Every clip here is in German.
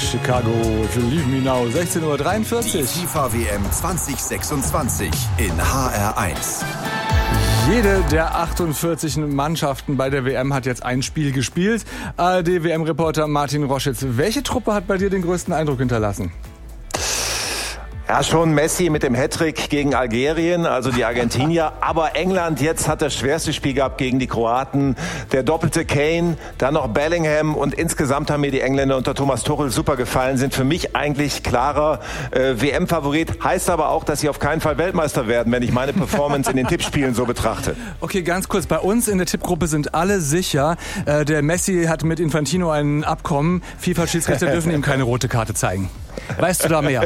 Chicago, If You Leave Me Now, 16:43 Uhr. Die FIFA WM 2026 in HR1. Jede der 48 Mannschaften bei der WM hat jetzt ein Spiel gespielt. ARD-WM-Reporter Martin Roschitz, welche Truppe hat bei dir den größten Eindruck hinterlassen? Ja, schon Messi mit dem Hattrick gegen Algerien, also die Argentinier. Aber England jetzt hat das schwerste Spiel gehabt gegen die Kroaten. Der doppelte Kane, dann noch Bellingham und insgesamt haben mir die Engländer unter Thomas Tuchel super gefallen. Sind für mich eigentlich klarer WM-Favorit. Heißt aber auch, dass sie auf keinen Fall Weltmeister werden, wenn ich meine Performance in den Tippspielen so betrachte. Okay, ganz kurz. Bei uns in der Tippgruppe sind alle sicher. Der Messi hat mit Infantino ein Abkommen. FIFA-Schiedsrichter dürfen ihm keine rote Karte zeigen. Weißt du da mehr?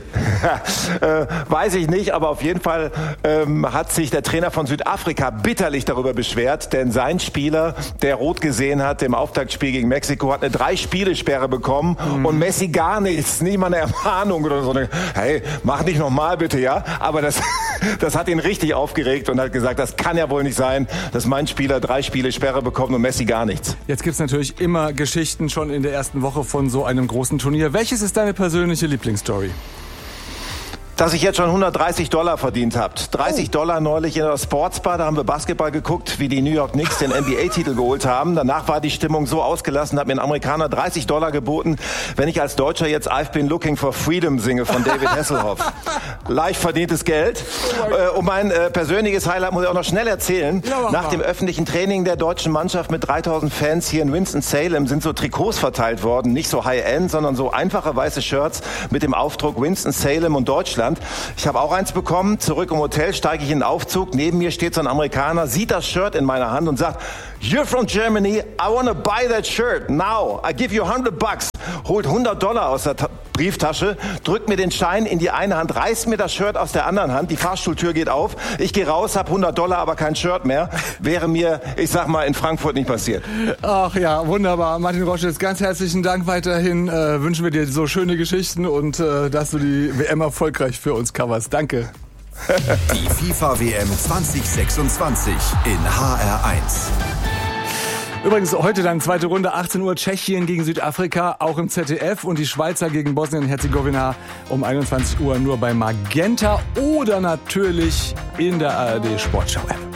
Weiß ich nicht, aber auf jeden Fall hat sich der Trainer von Südafrika bitterlich darüber beschwert, denn sein Spieler, der rot gesehen hat im Auftaktspiel gegen Mexiko, hat eine 3-Spiele-Sperre bekommen und Messi gar nichts, nicht mal eine Ermahnung oder so. Hey, mach nicht nochmal bitte, ja? Aber das hat ihn richtig aufgeregt und hat gesagt, das kann ja wohl nicht sein, dass mein Spieler 3-Spiele-Sperre bekommt und Messi gar nichts. Jetzt gibt's natürlich immer Geschichten schon in der ersten Woche von so einem großen Turnier. Welches ist deine persönliche Lieblingsstory? Dass ich jetzt schon $130 verdient habe. $30 neulich in der Sportsbar, da haben wir Basketball geguckt, wie die New York Knicks den NBA-Titel geholt haben. Danach war die Stimmung so ausgelassen, hat mir ein Amerikaner $30 geboten, wenn ich als Deutscher jetzt I've Been Looking for Freedom singe von David Hasselhoff. Leicht verdientes Geld. Und mein persönliches Highlight muss ich auch noch schnell erzählen. Nach dem öffentlichen Training der deutschen Mannschaft mit 3000 Fans hier in Winston-Salem sind so Trikots verteilt worden. Nicht so High-End, sondern so einfache weiße Shirts mit dem Aufdruck Winston-Salem und Deutschland. Ich habe auch eins bekommen. Zurück im Hotel steige ich in den Aufzug. Neben mir steht so ein Amerikaner, sieht das Shirt in meiner Hand und sagt, "You're from Germany. I want to buy that shirt now. I give you $100. Holt $100 aus der Brieftasche, drückt mir den Schein in die eine Hand, reißt mir das Shirt aus der anderen Hand. Die Fahrstuhltür geht auf. Ich gehe raus, habe $100, aber kein Shirt mehr. Wäre mir, ich sag mal, in Frankfurt nicht passiert. Ach ja, wunderbar. Martin Roschitz, ganz herzlichen Dank weiterhin. Wünschen wir dir so schöne Geschichten und dass du die WM erfolgreich für uns coverst. Danke. Die FIFA WM 2026 in HR1. Übrigens heute dann zweite Runde, 18 Uhr, Tschechien gegen Südafrika, auch im ZDF, und die Schweizer gegen Bosnien-Herzegowina um 21 Uhr nur bei Magenta oder natürlich in der ARD Sportschau-App.